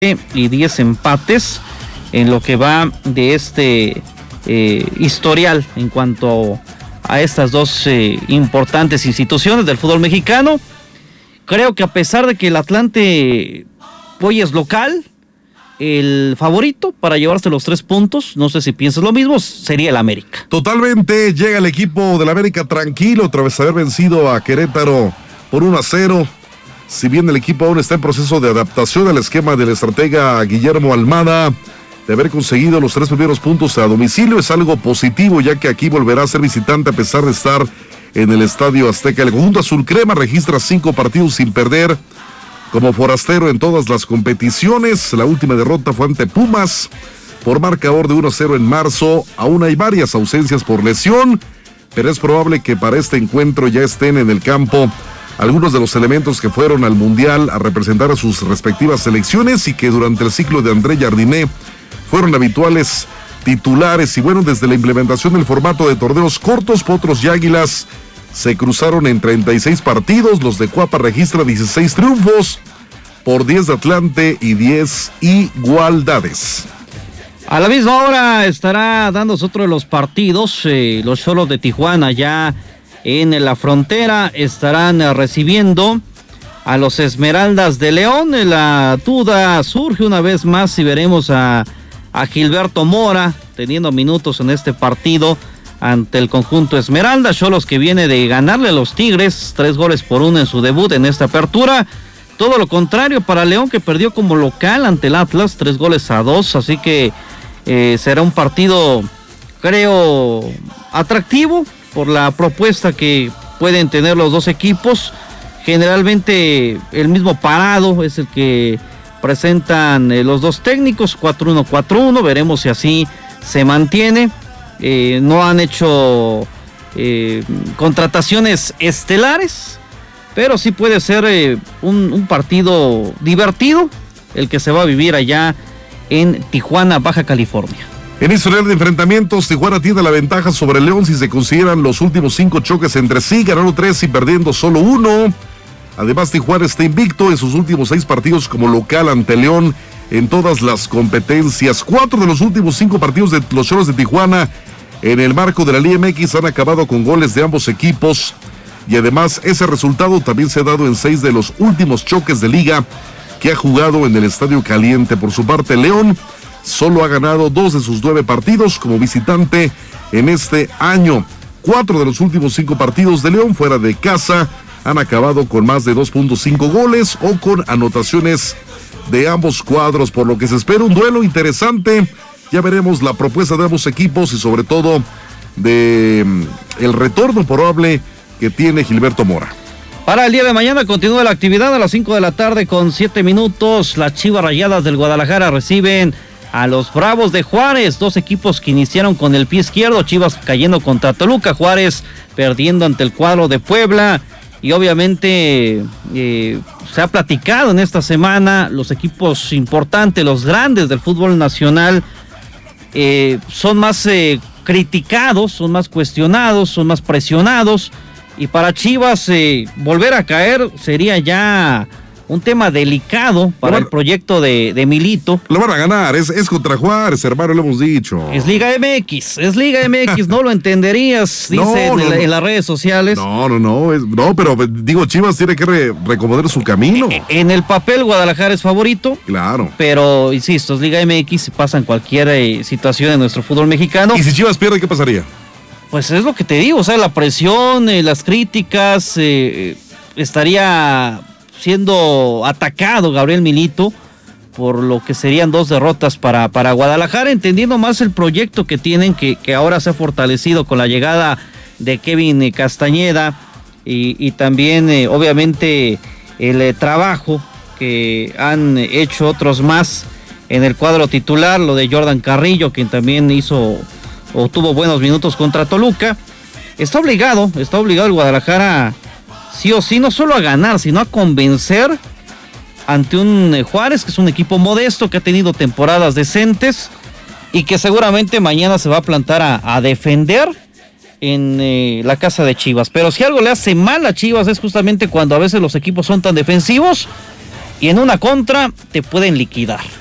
y 10 empates en lo que va de este historial en cuanto a estas dos importantes instituciones del fútbol mexicano. Creo que a pesar de que el Atlante hoy es local, el favorito para llevarse los 3 puntos, no sé si piensas lo mismo, sería el América. Totalmente, llega el equipo del América tranquilo tras haber vencido a Querétaro por 1-0. Si bien el equipo aún está en proceso de adaptación al esquema del estratega Guillermo Almada, de haber conseguido los 3 primeros puntos a domicilio es algo positivo, ya que aquí volverá a ser visitante a pesar de estar en el Estadio Azteca. El conjunto azul crema registra 5 partidos sin perder como forastero en todas las competiciones. La última derrota fue ante Pumas por marcador de 1-0 en marzo. Aún hay varias ausencias por lesión, pero es probable que para este encuentro ya estén en el campo algunos de los elementos que fueron al Mundial a representar a sus respectivas selecciones y que durante el ciclo de André Jardiné fueron habituales titulares. Y bueno, desde la implementación del formato de torneos cortos, Potros y Águilas se cruzaron en 36 partidos. Los de Cuapa registran 16 triunfos por 10 de Atlante y 10 igualdades. A la misma hora estará dándose otro de los partidos. Los Xolos de Tijuana ya en la frontera estarán recibiendo a los Esmeraldas de León. La duda surge una vez más si veremos a Gilberto Mora teniendo minutos en este partido ante el conjunto Esmeralda. Xolos que viene de ganarle a los Tigres 3-1 en su debut en esta apertura. Todo lo contrario para León, que perdió como local ante el Atlas 3-2, así que será un partido, creo, atractivo por la propuesta que pueden tener los dos equipos. Generalmente el mismo parado es el que presentan los dos técnicos, 4-1, 4-1, veremos si así se mantiene. No han hecho contrataciones estelares, pero sí puede ser un partido divertido el que se va a vivir allá en Tijuana, Baja California. En historial de enfrentamientos, Tijuana tiene la ventaja sobre León si se consideran los últimos 5 choques entre sí, ganando 3 y perdiendo solo 1. Además, Tijuana está invicto en sus últimos 6 partidos como local ante León en todas las competencias. 4 de los últimos 5 partidos de los Xolos de Tijuana en el marco de la Liga MX han acabado con goles de ambos equipos, y además ese resultado también se ha dado en 6 de los últimos choques de liga que ha jugado en el Estadio Caliente. Por su parte, León solo ha ganado 2 de sus 9 partidos como visitante en este año. 4 de los últimos 5 partidos de León fuera de casa han acabado con más de 2.5 goles o con anotaciones de ambos cuadros, por lo que se espera un duelo interesante. Ya veremos la propuesta de ambos equipos y sobre todo de el retorno probable que tiene Gilberto Mora. Para el día de mañana continúa la actividad a las 5 de la tarde con 7 minutos. Las Chivas Rayadas del Guadalajara reciben a los Bravos de Juárez, 2 equipos que iniciaron con el pie izquierdo. Chivas cayendo contra Toluca, Juárez perdiendo ante el cuadro de Puebla. Y obviamente se ha platicado en esta semana, los equipos importantes, los grandes del fútbol nacional, son más criticados, son más cuestionados, son más presionados. Y para Chivas volver a caer sería ya un tema delicado para el proyecto de Milito. Lo van a ganar, es contra Juárez, hermano, lo hemos dicho. Es Liga MX, no lo entenderías, dicen en las redes sociales. No, pero digo, Chivas tiene que recomponer su camino. En el papel Guadalajara es favorito. Claro. Pero, insisto, es Liga MX, pasa en cualquier situación en nuestro fútbol mexicano. ¿Y si Chivas pierde, qué pasaría? Pues es lo que te digo, o sea, la presión, las críticas, estaría siendo atacado Gabriel Milito, por lo que serían 2 derrotas para Guadalajara, entendiendo más el proyecto que tienen, que ahora se ha fortalecido con la llegada de Kevin Castañeda y también obviamente el trabajo que han hecho otros más en el cuadro titular, lo de Jordan Carrillo, quien también tuvo buenos minutos contra Toluca. Está obligado el Guadalajara sí o sí, no solo a ganar, sino a convencer ante un Juárez, que es un equipo modesto, que ha tenido temporadas decentes y que seguramente mañana se va a plantar a defender en la casa de Chivas. Pero si algo le hace mal a Chivas es justamente cuando a veces los equipos son tan defensivos y en una contra te pueden liquidar.